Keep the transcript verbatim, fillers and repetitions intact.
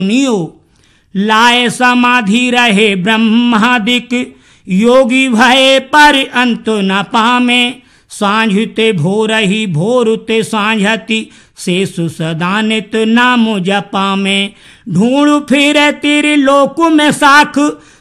neo लाए समाधि रहे ब्रह्मादिक योगी भये पर अंत न पामे सांझते भोर ही भोरते सांझती शेषु सदानित नाम जपा में ढूंढ फिर तिर लोक में साख